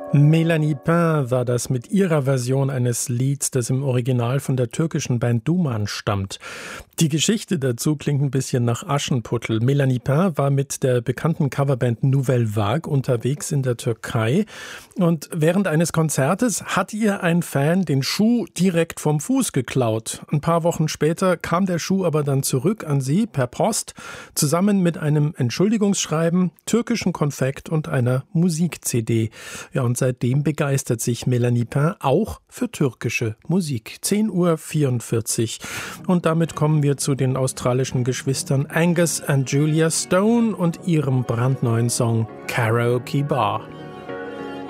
Melanie Pain war das mit ihrer Version eines Lieds, das im Original von der türkischen Band Duman stammt. Die Geschichte dazu klingt ein bisschen nach Aschenputtel. Melanie Pain war mit der bekannten Coverband Nouvelle Vague unterwegs in der Türkei und während eines Konzertes hat ihr ein Fan den Schuh direkt vom Fuß geklaut. Ein paar Wochen später kam der Schuh aber dann zurück an sie per Post, zusammen mit einem Entschuldigungsschreiben, türkischen Konfekt und einer Musik-CD. Ja, und seitdem begeistert sich Melanie Pain auch für türkische Musik. 10:44 Uhr. Und damit kommen wir zu den australischen Geschwistern Angus und Julia Stone und ihrem brandneuen Song Karaoke Bar.